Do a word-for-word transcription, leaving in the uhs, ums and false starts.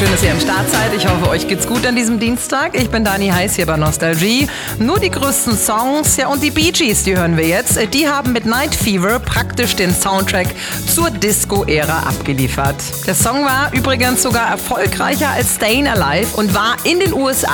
Schön, dass ihr am Start seid. Ich hoffe, euch geht's gut an diesem Dienstag. Ich bin Dani Heiß hier bei Nostalgie. Nur die größten Songs, ja, und die Bee Gees, die hören wir jetzt. Die haben mit Night Fever praktisch den Soundtrack zur Disco-Ära abgeliefert. Der Song war übrigens sogar erfolgreicher als Stayin' Alive und war in den U S A